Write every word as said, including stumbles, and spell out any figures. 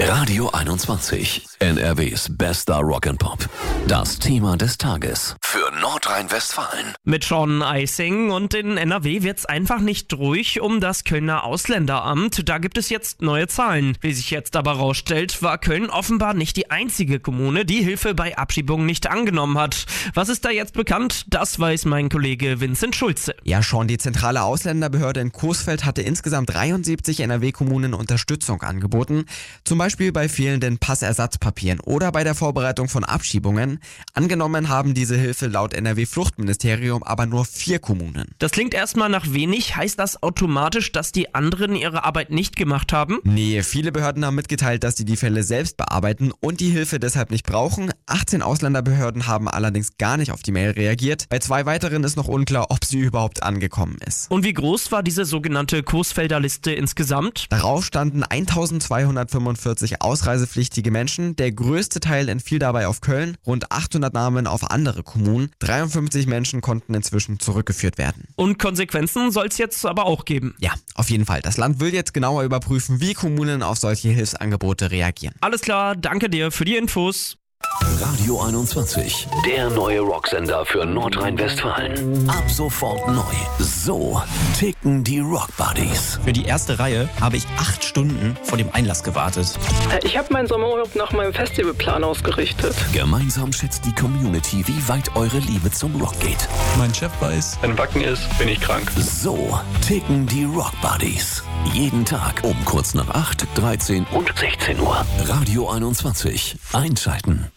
Radio einundzwanzig, N R Ws bester Rock'n'Pop. Das Thema des Tages für Nordrhein-Westfalen. Mit Sean Eising und in N R W wird's einfach nicht ruhig um das Kölner Ausländeramt. Da gibt es jetzt neue Zahlen. Wie sich jetzt aber rausstellt, war Köln offenbar nicht die einzige Kommune, die Hilfe bei Abschiebungen nicht angenommen hat. Was ist da jetzt bekannt? Das weiß mein Kollege Vincent Schulze. Ja, schon die zentrale Ausländerbehörde in Coesfeld hatte insgesamt dreiundsiebzig N R W-Kommunen Unterstützung angeboten. Zum Beispiel bei fehlenden Passersatzpapieren oder bei der Vorbereitung von Abschiebungen. Angenommen haben diese Hilfe laut N R W-Fluchtministerium aber nur vier Kommunen. Das klingt erstmal nach wenig. Heißt das automatisch, dass die anderen ihre Arbeit nicht gemacht haben? Nee, viele Behörden haben mitgeteilt, dass sie die Fälle selbst bearbeiten und die Hilfe deshalb nicht brauchen. achtzehn Ausländerbehörden haben allerdings gar nicht auf die Mail reagiert. Bei zwei weiteren ist noch unklar, ob sie überhaupt angekommen ist. Und wie groß war diese sogenannte Coesfelder Liste insgesamt? Darauf standen eintausendzweihundertfünfundvierzig ausreisepflichtige Menschen. Der größte Teil entfiel dabei auf Köln, rund achthundert Namen auf andere Kommunen. dreiundfünfzig Menschen konnten inzwischen zurückgeführt werden. Und Konsequenzen soll es jetzt aber auch geben? Ja, auf jeden Fall. Das Land will jetzt genauer überprüfen, wie Kommunen auf solche Hilfsangebote reagieren. Alles klar, danke dir für die Infos. Radio einundzwanzig, der neue Rocksender für Nordrhein-Westfalen. Ab sofort neu. So ticken die Rockbuddies. Für die erste Reihe habe ich acht Stunden vor dem Einlass gewartet. Ich habe meinen Sommerurlaub nach meinem Festivalplan ausgerichtet. Gemeinsam schätzt die Community, wie weit eure Liebe zum Rock geht. Mein Chef weiß, wenn Wacken ist, bin ich krank. So ticken die Rockbuddies. Jeden Tag um kurz nach acht, dreizehn und sechzehn Uhr. Radio einundzwanzig. Einschalten.